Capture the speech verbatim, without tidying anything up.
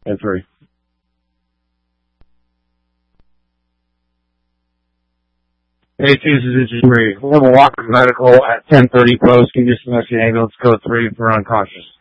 And three. Hey, Jesus, this is three. We're going to walk medical at ten thirty post. Can you just the ambulance code three if we're unconscious?